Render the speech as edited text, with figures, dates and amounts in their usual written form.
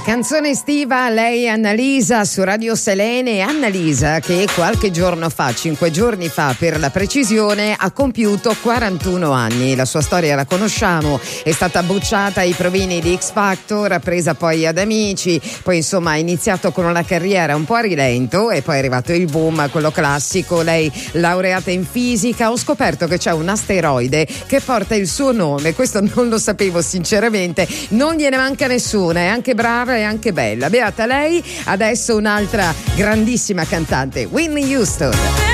Canzone estiva, lei Annalisa su Radio Selene. Annalisa che qualche giorno fa, 5 giorni fa per la precisione, ha compiuto 41 anni. La sua storia la conosciamo, è stata bocciata ai provini di X Factor, ha presa poi ad Amici, poi insomma ha iniziato con una carriera un po' a rilento e poi è arrivato il boom, quello classico. Lei laureata in fisica, ho scoperto che c'è un asteroide che porta il suo nome, questo non lo sapevo sinceramente, non gliene manca nessuna, è anche brava e anche bella. Beata lei. Adesso un'altra grandissima cantante, Whitney Houston.